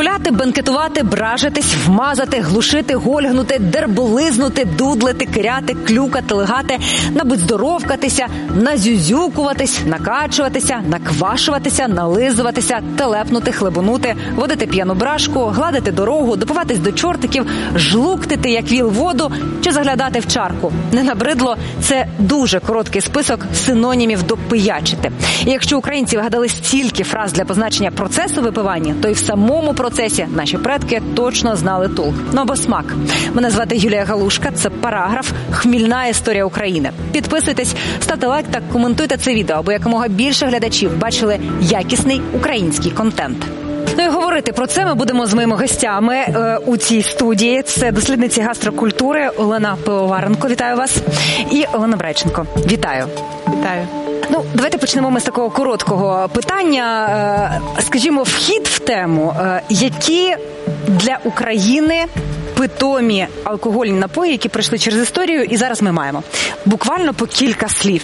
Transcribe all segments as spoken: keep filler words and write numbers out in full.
Гуляти, бенкетувати, бражитись, вмазати, глушити, гольгнути, дерболизнути, дудлити, киряти, клюкати, лигати, набудздоровкатися, назюзюкуватись, накачуватися, наквашуватися, нализуватися, телепнути, хлебонути, водити п'яну брашку, гладити дорогу, допиватись до чортиків, жлуктити, як віл, воду чи заглядати в чарку. Не набридло? Це дуже короткий список синонімів до пиячити. І якщо українці вигадали стільки фраз для позначення процесу випивання, то й в самому процесі наші предки точно знали толк. Ну або смак. Мене звати Юлія Галушка, це параграф «Хмільна історія України». Підписуйтесь, ставте лайк та коментуйте це відео, аби якомога більше глядачів бачили якісний український контент. Ну і говорити про це ми будемо з моїми гостями е, у цій студії. Це дослідниці гастрокультури Олена Пивоваренко. Вітаю вас. І Олена Брайченко. Вітаю. Вітаю. Ну, давайте почнемо ми з такого короткого питання. Скажімо, вхід в тему. Які для України питомі алкогольні напої, які пройшли через історію, і зараз ми маємо? Буквально по кілька слів.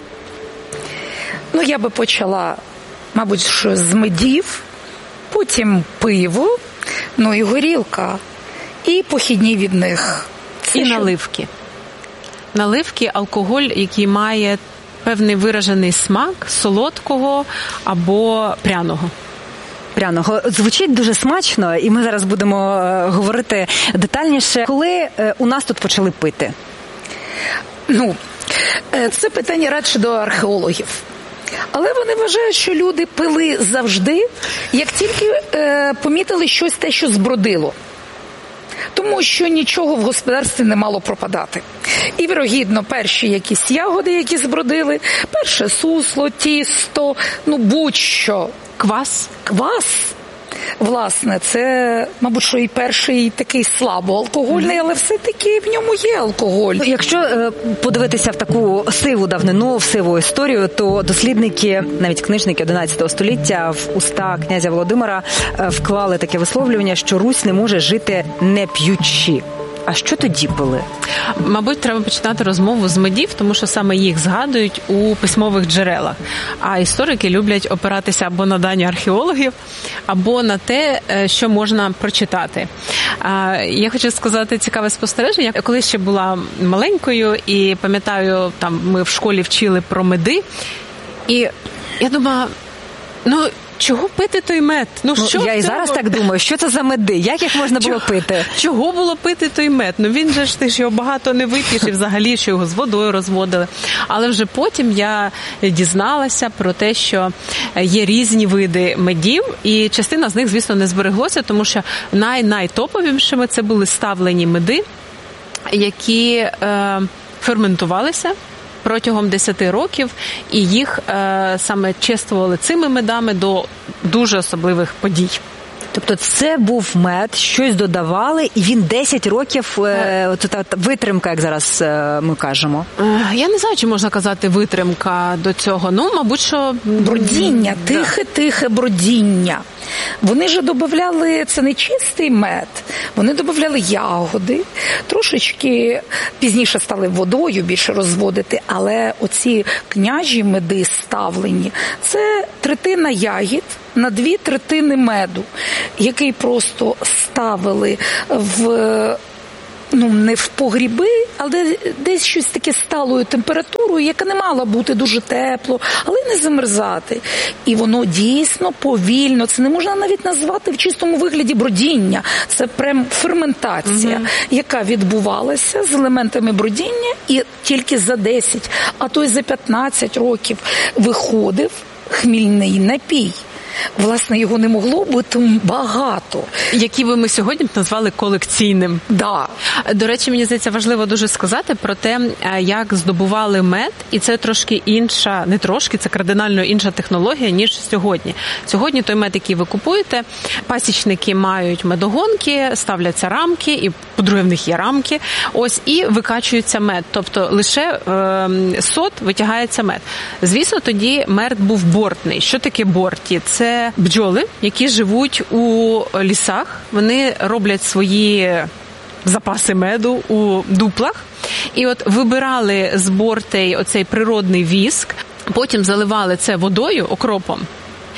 Ну, я би почала, мабуть, що з медів, потім пиво, ну і горілка, і похідні від них. Це і що? наливки. Наливки – алкоголь, який має певний виражений смак солодкого або пряного. Пряного. Звучить дуже смачно, і ми зараз будемо е, говорити детальніше. Коли е, у нас тут почали пити? Ну, це питання радше до археологів. Але вони вважають, що люди пили завжди, як тільки е, помітили щось те, що збродило. Тому що нічого в господарстві не мало пропадати. І, вірогідно, перші якісь ягоди, які збродили, перше сусло, тісто, ну будь-що. Квас? Квас. Власне, це, мабуть, що і перший такий слабоалкогольний, але все-таки в ньому є алкоголь. Якщо е, подивитися в таку сиву давнину, в сиву історію, то дослідники, навіть книжники одинадцятого століття в уста князя Володимира е, вклали таке висловлювання, що Русь не може жити не п'ючи. А що тоді пили? Мабуть, треба починати розмову з медів, тому що саме їх згадують у письмових джерелах. А історики люблять опиратися або на дані археологів, або на те, що можна прочитати. Я хочу сказати цікаве спостереження. Коли ще була маленькою і, пам'ятаю, там ми в школі вчили про меди, і я думала, ну, чого пити той мед? Ну, ну що я і зараз так думаю, що це за меди? Як їх можна було чого, пити? Чого було пити той мед? Ну він же ж ти ж його багато не вип'єш, і взагалі що його з водою розводили. Але вже потім я дізналася про те, що є різні види медів, і частина з них, звісно, не збереглося, тому що най-найтоповішими це були ставлені меди, які е, ферментувалися протягом десяти років, і їх е, саме чествували цими медами до дуже особливих подій. Тобто це був мед, щось додавали, і він десять років, е, от та витримка, як зараз е, ми кажемо. Я не знаю, чи можна казати витримка до цього. Ну, мабуть, що... Бродіння, тихе-тихе бродіння. Вони ж додавали, це не чистий мед, вони додавали ягоди, трошечки пізніше стали водою більше розводити, але оці княжі меди ставлені, це третина ягід на дві третини меду, який просто ставили в... ну, не в погріби, але десь щось таке сталою температурою, яка не мала бути дуже тепло, але не замерзати. І воно дійсно повільно, це не можна навіть назвати в чистому вигляді бродіння, це прям ферментація, угу. яка відбувалася з елементами бродіння, і тільки за десять, а то й за п'ятнадцять років виходив хмільний напій. Власне, його не могло бути багато. Який би ми сьогодні б назвали колекційним. Да. До речі, мені здається, важливо дуже сказати про те, як здобували мед, і це трошки інша, не трошки, це кардинально інша технологія, ніж сьогодні. Сьогодні той мед, який ви купуєте, пасічники мають медогонки, ставляться рамки, і, по-друге, в них є рамки, ось, і викачується мед. Тобто лише е, сот витягається мед. Звісно, тоді мед був бортний. Що таке борті? Це Це бджоли, які живуть у лісах. Вони роблять свої запаси меду у дуплах. І от вибирали з бортей оцей природний віск, потім заливали це водою, окропом.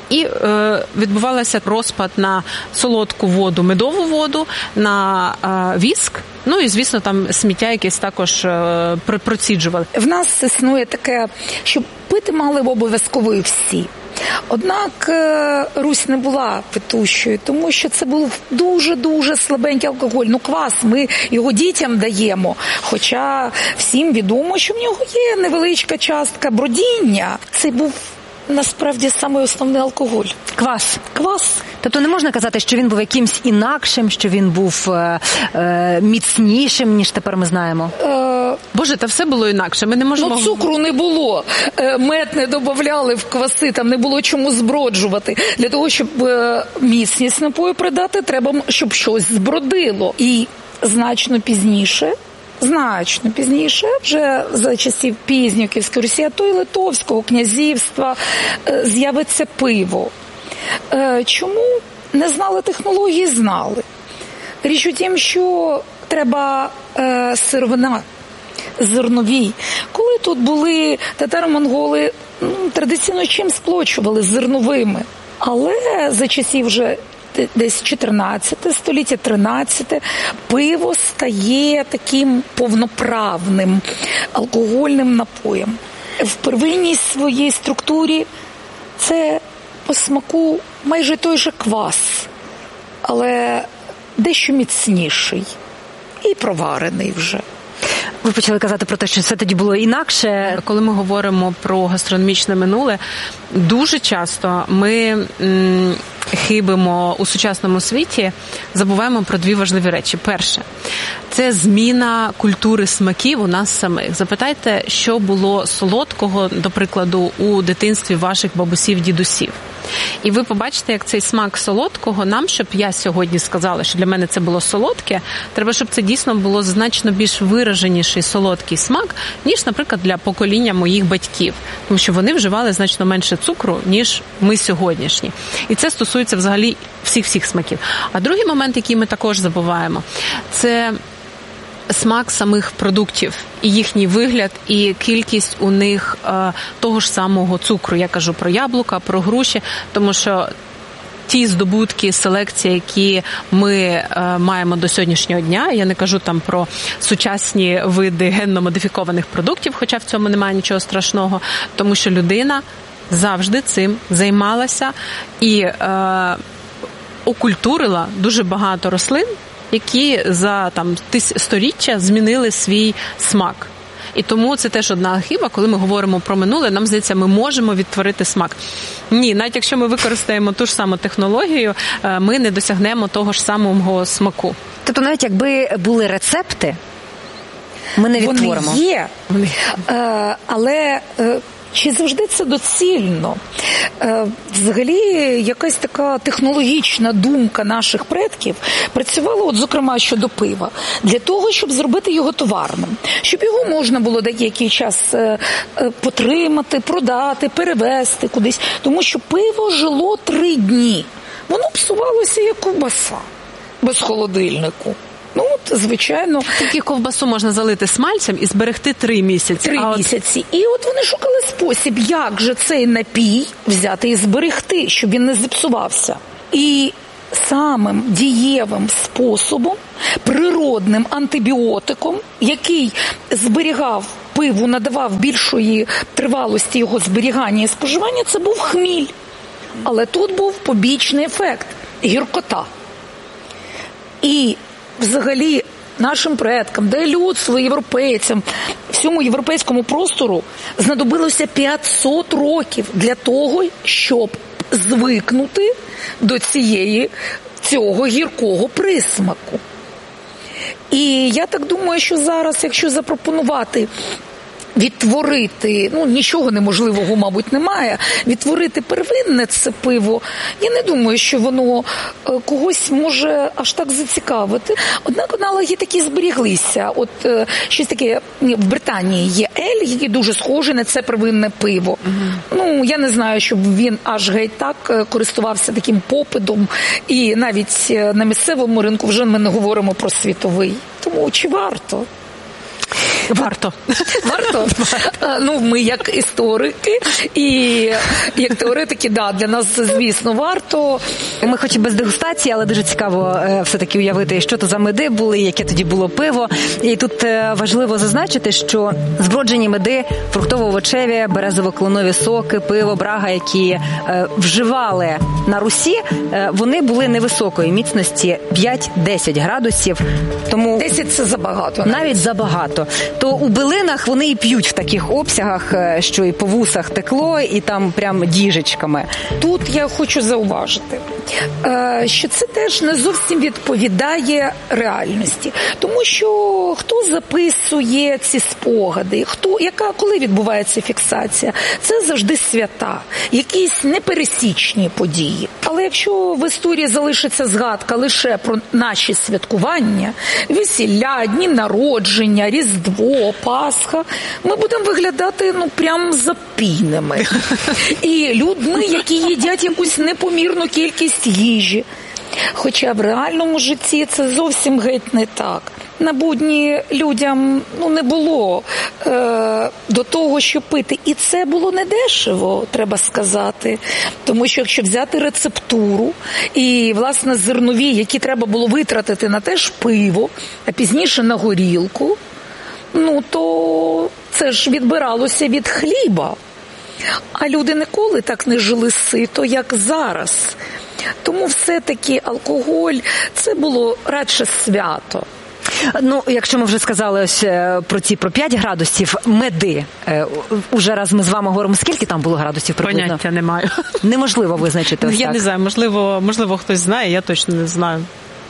І е, відбувався розпад на солодку воду, медову воду, на е, віск. Ну і, звісно, там сміття якесь також е, проціджували. В нас існує таке, що пити мали б обов'язково і всі. Однак Русь не була питущою, тому що це був дуже-дуже слабенький алкоголь. Ну, квас, ми його дітям даємо, хоча всім відомо, що в нього є невеличка частка бродіння. Це був насправді самий основний алкоголь. Квас. Квас. Тобто не можна казати, що він був якимсь інакшим, що він був е, е, міцнішим, ніж тепер ми знаємо? Е, Боже, та все було інакше. Ми не можемо... Ну, цукру не було. Е, мед не додавали в кваси, там не було чому зброджувати. Для того, щоб е, міцність напою придати, треба, щоб щось збродило. І значно пізніше Значно пізніше, вже за часів пізньої Київської Русі, а то й Литовського князівства, з'явиться пиво. Чому не знали технології? Знали. Річ у тім, що треба сировина, зернові. Коли тут були татаро-монголи, ну, традиційно чим сплочували? Зерновими. Але за часів вже десь чотирнадцяте століття, тринадцяте, пиво стає таким повноправним алкогольним напоєм. В первинній своїй структурі це по смаку майже той же квас, але дещо міцніший і проварений вже. Ви почали казати про те, що все тоді було інакше. Коли ми говоримо про гастрономічне минуле, дуже часто ми м, хибимо у сучасному світі, забуваємо про дві важливі речі. Перше – це зміна культури смаків у нас самих. Запитайте, що було солодкого, до прикладу, у дитинстві ваших бабусів, дідусів. І ви побачите, як цей смак солодкого нам, щоб я сьогодні сказала, що для мене це було солодке, треба, щоб це дійсно було значно більш вираженіший солодкий смак, ніж, наприклад, для покоління моїх батьків. Тому що вони вживали значно менше цукру, ніж ми сьогоднішні. І це стосується взагалі всіх-всіх смаків. А другий момент, який ми також забуваємо, це смак самих продуктів, і їхній вигляд, і кількість у них е, того ж самого цукру. Я кажу про яблука, про груші, тому що ті здобутки, селекції, які ми е, маємо до сьогоднішнього дня, я не кажу там про сучасні види генно-модифікованих продуктів, хоча в цьому немає нічого страшного, тому що людина завжди цим займалася і е, окультурила дуже багато рослин, які за там сторіччя змінили свій смак. І тому це теж одна хиба, коли ми говоримо про минуле, нам здається, ми можемо відтворити смак. Ні, навіть якщо ми використаємо ту ж саму технологію, ми не досягнемо того ж самого смаку. Тобто навіть якби були рецепти, ми не відтворимо. Вони є, але чи завжди це доцільно? Взагалі, якась така технологічна думка наших предків працювала, от, зокрема, щодо пива, для того, щоб зробити його товарним, щоб його можна було деякий час потримати, продати, перевезти кудись, тому що пиво жило три дні. Воно псувалося як ковбаса, без холодильнику. Ну, от, звичайно. Тільки ковбасу можна залити смальцем і зберегти три місяці. Три а місяці. От... І от вони шукали спосіб, як же цей напій взяти і зберегти, щоб він не зіпсувався. І самим дієвим способом, природним антибіотиком, який зберігав пиву, надавав більшої тривалості його зберігання і споживання, це був хміль. Але тут був побічний ефект – гіркота. І взагалі нашим предкам, де людство, європейцям, всьому європейському простору знадобилося п'ятсот років для того, щоб звикнути до цієї, цього гіркого присмаку. І я так думаю, що зараз, якщо запропонувати відтворити, ну, нічого неможливого, мабуть, немає, відтворити первинне це пиво, я не думаю, що воно когось може аж так зацікавити. Однак аналоги такі зберіглися. От е, щось таке в Британії є ель, який дуже схожий на це первинне пиво. Mm-hmm. Ну, я не знаю, щоб він аж геть так користувався таким попитом, і навіть на місцевому ринку вже ми не говоримо про світовий. Тому чи варто? Варто. Варто? Ну, ми як історики і як теоретики, да, для нас, звісно, варто. Ми хоч і без дегустації, але дуже цікаво все-таки уявити, що то за меди були, яке тоді було пиво. І тут важливо зазначити, що зброджені меди, фруктово-овочеві, березово-клонові соки, пиво, брага, які вживали на Русі, вони були невисокої міцності, п'ять-десять градусів. Тому десять – це забагато. Навіть, навіть забагато. То у билинах вони і п'ють в таких обсягах, що і по вусах текло, і там прям діжечками. Тут я хочу зауважити, що це теж не зовсім відповідає реальності. Тому що хто записує ці спогади, хто, яка, коли відбувається фіксація, це завжди свята, якісь непересічні події. Але якщо в історії залишиться згадка лише про наші святкування, весілля, дні народження, Різдво, Пасха, ми будемо виглядати, ну, прям запійними. І людьми, які їдять якусь непомірну кількість їжі. Хоча в реальному житті це зовсім геть не так. На будні людям, ну, не було е, до того, що пити. І це було недешево, треба сказати. Тому що якщо взяти рецептуру і, власне, зернові, які треба було витратити на те ж пиво, а пізніше на горілку, ну, то це ж відбиралося від хліба. А люди ніколи так не жили сито, як зараз. Тому все-таки алкоголь – це було радше свято. Ну, якщо ми вже сказали ось про ці про п'ять градусів, меди, е, уже раз ми з вами говоримо, скільки там було градусів приблизно? Поняття не маю. Неможливо визначити ось я так. не знаю, можливо, можливо, хтось знає, я точно не знаю.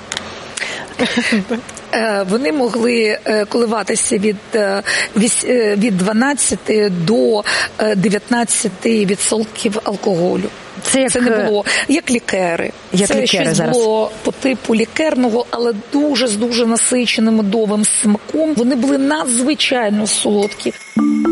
Вони могли коливатися від, від дванадцяти до дев'ятнадцяти відсотків алкоголю. Це, як, це не було як лікери. Як це лікери щось зараз. Було по типу лікерного, але дуже з дуже насиченим медовим смаком. Вони були надзвичайно солодкі.